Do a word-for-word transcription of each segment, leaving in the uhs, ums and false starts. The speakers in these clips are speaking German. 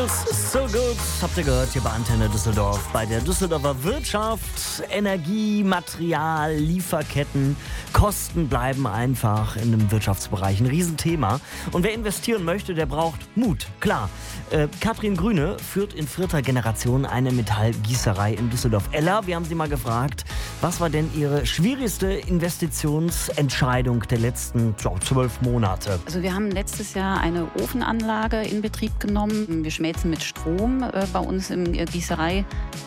Feels so good, habt ihr gehört hier bei Antenne Düsseldorf. Bei der Düsseldorfer Wirtschaft, Energie, Material, Lieferketten, Kosten bleiben einfach in dem Wirtschaftsbereich ein Riesenthema. Und wer investieren möchte, der braucht Mut, klar. Äh, Katrin Grüne führt in vierter Generation eine Metallgießerei in Düsseldorf-Eller. Wir haben sie mal gefragt, was war denn ihre schwierigste Investitionsentscheidung der letzten so, zwölf Monate? Also wir haben letztes Jahr eine Ofenanlage in Betrieb genommen. Wir schmelzen mit Strom äh, bei uns im Gießereibetrieb.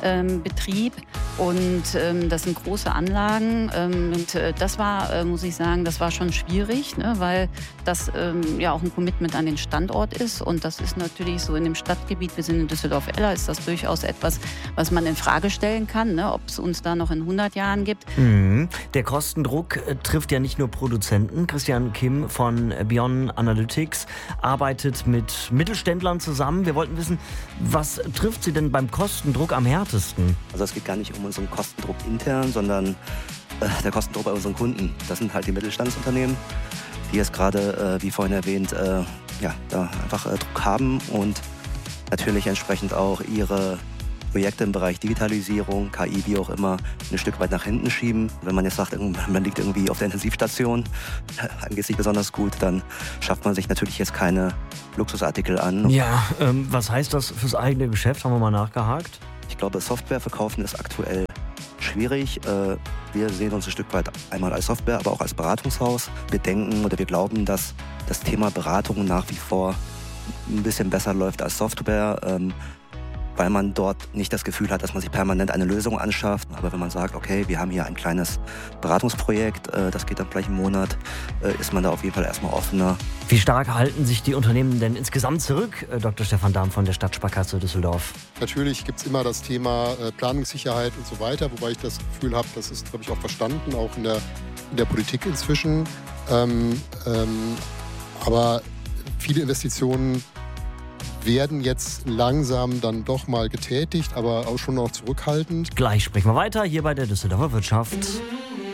Ähm, und ähm, das sind große Anlagen. Ähm, und äh, das war, äh, muss ich sagen, das war schon schwierig, ne, weil das ähm, ja auch ein Commitment an den Standort ist. Und das ist natürlich so in dem Stadtgebiet, wir sind in Düsseldorf-Eller, ist das durchaus etwas, was man in Frage stellen kann, ne, ob es uns da noch in hundert Jahren gibt. Mhm. Der Kostendruck äh, trifft ja nicht nur Produzenten. Christian Kim von Bion Analytics arbeitet mit Mittelständlern zusammen. Wir wollten wissen, was trifft sie denn beim Kostendruck am härtesten? Also es geht gar nicht um unseren Kostendruck intern, sondern äh, der Kostendruck bei unseren Kunden. Das sind halt die Mittelstandsunternehmen, die jetzt gerade, äh, wie vorhin erwähnt, äh, ja, da einfach äh, Druck haben und natürlich entsprechend auch ihre Projekte im Bereich Digitalisierung, K I, wie auch immer, ein Stück weit nach hinten schieben. Wenn man jetzt sagt, man liegt irgendwie auf der Intensivstation, einem geht es nicht besonders gut, dann schafft man sich natürlich jetzt keine Luxusartikel an. Ja, ähm, was heißt das fürs eigene Geschäft? Haben wir mal nachgehakt? Ich glaube, Software verkaufen ist aktuell schwierig. Äh, wir sehen uns ein Stück weit einmal als Software, aber auch als Beratungshaus. Wir denken oder wir glauben, dass das Thema Beratung nach wie vor ein bisschen besser läuft als Software. Ähm, weil man dort nicht das Gefühl hat, dass man sich permanent eine Lösung anschafft. Aber wenn man sagt, okay, wir haben hier ein kleines Beratungsprojekt, äh, das geht dann vielleicht einen Monat, äh, ist man da auf jeden Fall erstmal offener. Wie stark halten sich die Unternehmen denn insgesamt zurück, äh, Doktor Stefan Dahm von der Stadtsparkasse Düsseldorf? Natürlich gibt es immer das Thema äh, Planungssicherheit und so weiter, wobei ich das Gefühl habe, das ist, glaube ich, auch verstanden, auch in der, in der Politik inzwischen. Ähm, ähm, aber viele Investitionen werden jetzt langsam dann doch mal getätigt, aber auch schon noch zurückhaltend. Gleich sprechen wir weiter hier bei der Düsseldorfer Wirtschaft.